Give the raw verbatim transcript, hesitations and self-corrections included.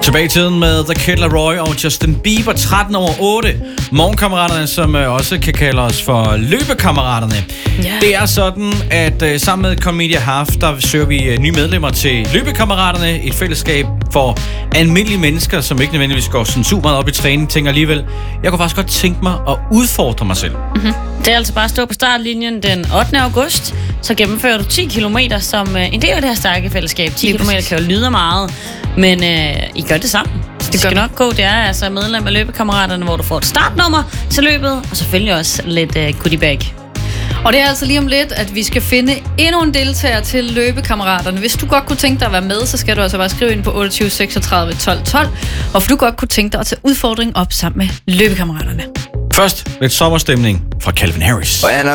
Tilbage i tiden med The Kid Laroi og Justin Bieber, tretten over otte. Morgenkammeraterne, som også kan kalde os for løbekammeraterne. Ja. Det er sådan, at uh, sammen med Comedia Half, der søger vi uh, nye medlemmer til løbekammeraterne. Et fællesskab for almindelige mennesker, som ikke nødvendigvis går sådan super meget op i træning, tænker alligevel, jeg kunne faktisk godt tænke mig at udfordre mig selv. Mm-hmm. Det er altså bare at stå på startlinjen den ottende august, så gennemfører du ti kilometer som uh, en del af det her stærke fællesskab. ti kilometer kan jo lyde meget, men uh, I gør det sammen. Så det skal nok gå. Det er altså medlem af løbekammeraterne, hvor du får et startnummer til løbet, og selvfølgelig også lidt uh, goodie bag. Og det er altså lige om lidt, at vi skal finde endnu en deltager til løbekammeraterne. Hvis du godt kunne tænke dig at være med, så skal du altså bare skrive ind på otteogtyve seksogtredive tolv tolv. Og for du godt kunne tænke dig at tage udfordringen op sammen med løbekammeraterne. Først lidt sommerstemning fra Calvin Harris. And